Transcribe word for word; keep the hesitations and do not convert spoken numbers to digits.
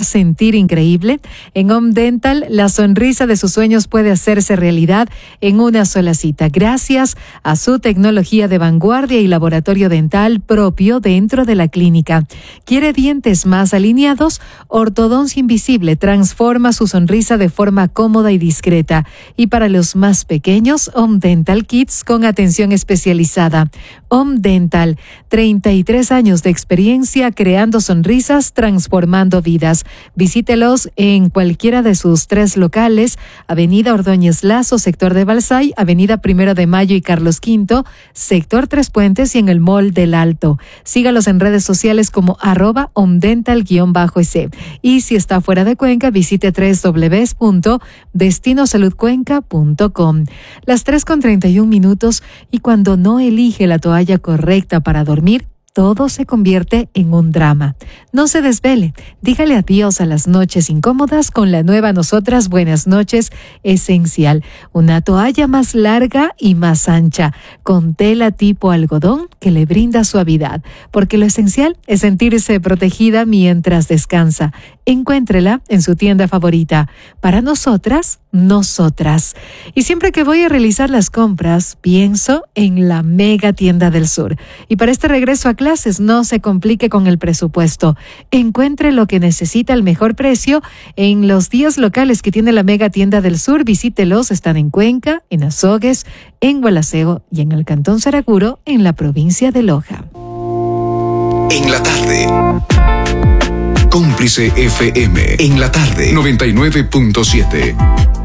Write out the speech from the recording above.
sentir increíble? En Home Dental, la sonrisa de sus sueños puede hacerse realidad en una sola cita, gracias a su tecnología de vanguardia y laboratorio dental propio dentro de la clínica. ¿Quiere dientes más alineados? Ortodoncia Invisible transforma su sonrisa de forma cómoda y discreta. Y para los más pequeños, Home Dental Kids con atención especializada. Home Dental, treinta y tres años de experiencia creando sonrisas, transformando vidas. Visítelos en cualquiera de sus tres locales: Avenida Ordóñez Lazo, sector de Balsay, Avenida Primero de Mayo y Carlos Quinto, sector Tres Puentes, y en el Mall del Alto. Sígalos en redes sociales como arroba omdental-es. Y si está fuera de Cuenca, visite doble u doble u doble u punto destino salud cuenca punto com. Las tres con treinta y un minutos, y cuando no elige la toalla correcta para dormir, todo se convierte en un drama. No se desvele. Dígale adiós a las noches incómodas con la nueva Nosotras Buenas Noches Esencial. Una toalla más larga y más ancha, con tela tipo algodón que le brinda suavidad. Porque lo esencial es sentirse protegida mientras descansa. Encuéntrela en su tienda favorita. Para nosotras, nosotras. Y siempre que voy a realizar las compras, pienso en la Mega Tienda del Sur. Y para este regreso a clases, no se complique con el presupuesto. Encuentre lo que necesita al mejor precio en los días locales que tiene la Mega Tienda del Sur. Visítelos, están en Cuenca, en Azogues, en Gualaceo y en el Cantón Saraguro, en la provincia de Loja. En la tarde. Cómplice F M. En la tarde. noventa y nueve punto siete.